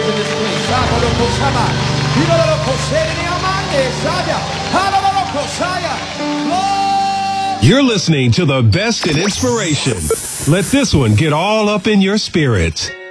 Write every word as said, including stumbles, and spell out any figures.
in this place. You're listening to the best in inspiration. Let this one get all up in your spirit.